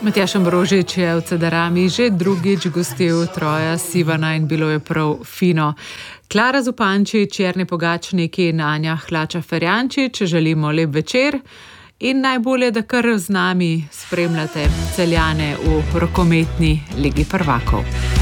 Matjaž Ambrožič je v Cedarami že drugič gostil Troja Sivana in bilo je prav fino. Klara Zupančič, Jernej Pogačnik in Anja Hlača-Ferjančič, želimo lep večer in najbolje, da kar z nami spremljate Celjane v rokometni Ligi prvakov.